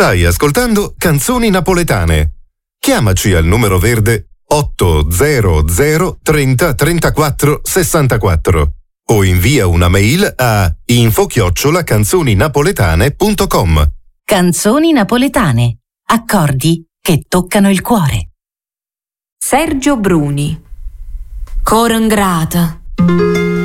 Stai ascoltando Canzoni Napoletane. Chiamaci al numero verde 800 30 34 64 o invia una mail a info@canzoninapoletane.com. Canzoni napoletane. Accordi che toccano il cuore. Sergio Bruni. Coro ingrata.